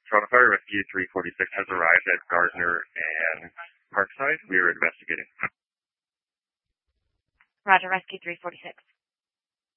Toronto Fire Rescue 346 has arrived at Gardner and Parkside. We are investigating. Roger, Rescue 346.